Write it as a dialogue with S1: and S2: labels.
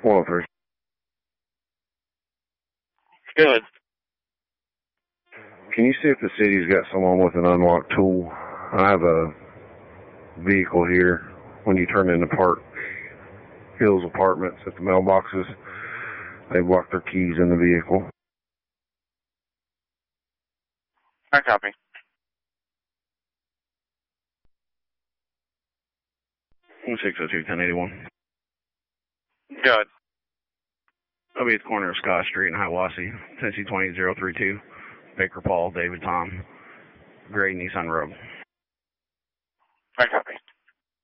S1: 103.
S2: Good.
S1: Can you see if the city's got someone with an unlocked tool? I have a vehicle here. When you turn into Park Hills Apartments at the mailboxes, they've locked their keys in the vehicle.
S2: I copy.
S1: 602-1081.
S2: Good.
S1: I'll be at the corner of Scott Street in Hiawassee, Tennessee 20032. Baker Paul, David Tom, Gray Nissan Road.